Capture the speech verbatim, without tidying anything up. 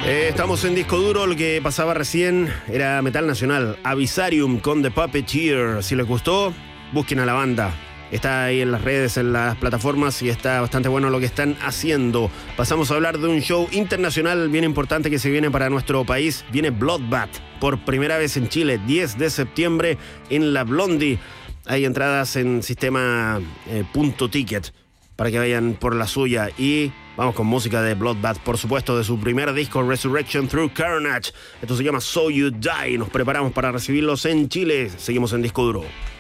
Eh, estamos en Disco Duro. Lo que pasaba recién era metal nacional. Avisarium con The Puppeteer. Si les gustó, busquen a la banda. Está ahí en las redes, en las plataformas, y está bastante bueno lo que están haciendo. Pasamos a hablar de un show internacional bien importante que se viene para nuestro país. Viene Bloodbath por primera vez en Chile, diez de septiembre en la Blondie. Hay entradas en sistema eh, punto ticket para que vayan por la suya. Y vamos con música de Bloodbath, por supuesto, de su primer disco Resurrection Through Carnage. Esto se llama So You Die. Nos preparamos para recibirlos en Chile. Seguimos en Disco Duro.